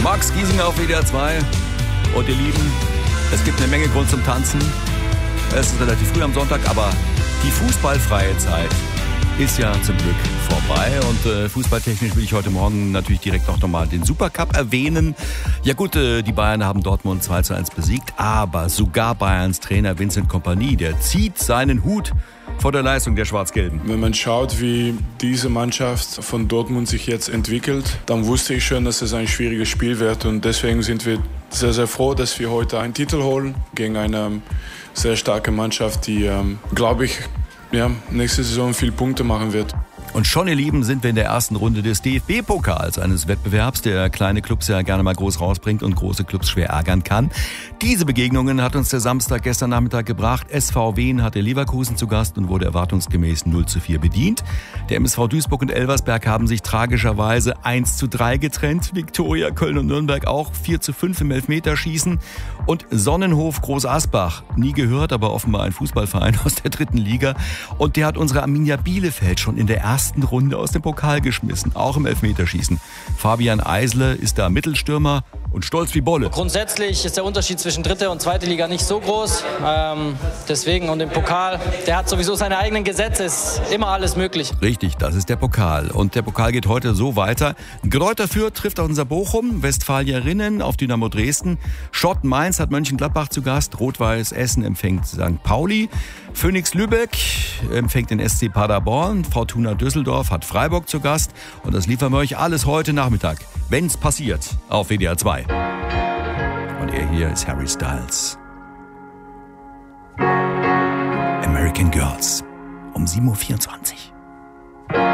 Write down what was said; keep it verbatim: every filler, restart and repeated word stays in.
Max Giesinger auf W D R zwei. Und ihr Lieben, es gibt eine Menge Grund zum Tanzen. Es ist relativ früh am Sonntag, aber die fußballfreie Zeit ist ja zum Glück vorbei. Und äh, fußballtechnisch will ich heute Morgen natürlich direkt auch nochmal den Supercup erwähnen. Ja gut, äh, die Bayern haben Dortmund zwei zu eins besiegt, aber sogar Bayerns Trainer Vincent Kompany, der zieht seinen Hut vor der Leistung der Schwarz-Gelben. Wenn man schaut, wie diese Mannschaft von Dortmund sich jetzt entwickelt, dann wusste ich schon, dass es ein schwieriges Spiel wird. Und deswegen sind wir sehr, sehr froh, dass wir heute einen Titel holen gegen eine sehr starke Mannschaft, die, ähm, glaube ich, ja, nächste Saison viele Punkte machen wird. Und schon, ihr Lieben, sind wir in der ersten Runde des D F B-Pokals, eines Wettbewerbs, der kleine Clubs ja gerne mal groß rausbringt und große Clubs schwer ärgern kann. Diese Begegnungen hat uns der Samstag gestern Nachmittag gebracht. S V Wien hatte Leverkusen zu Gast und wurde erwartungsgemäß null zu vier bedient. Der M S V Duisburg und Elversberg haben sich tragischerweise eins zu drei getrennt. Viktoria, Köln und Nürnberg auch vier zu fünf im Elfmeterschießen. Und Sonnenhof Groß Asbach, nie gehört, aber offenbar ein Fußballverein aus der dritten Liga. Und der hat unsere Arminia Bielefeld schon in der ersten Runde aus dem Pokal geschmissen, auch im Elfmeterschießen. Fabian Eisle ist da Mittelstürmer und stolz wie Bolle. Grundsätzlich ist der Unterschied zwischen dritte und zweite Liga nicht so groß. Ähm, deswegen und im Pokal, der hat sowieso seine eigenen Gesetze, ist immer alles möglich. Richtig, das ist der Pokal. Und der Pokal geht heute so weiter. Greuther Fürth trifft auf unser Bochum, Westfalierinnen auf Dynamo Dresden, Schott Mainz hat Mönchengladbach zu Gast, Rot-Weiß Essen empfängt Sankt Pauli, Phoenix Lübeck empfängt den S C Paderborn, Fortuna Düsseldorf hat Freiburg zu Gast. Und das liefern wir euch alles heute Nachmittag, wenn's passiert, auf W D R zwei. Und er hier ist Harry Styles. American Girls um sieben Uhr vierundzwanzig.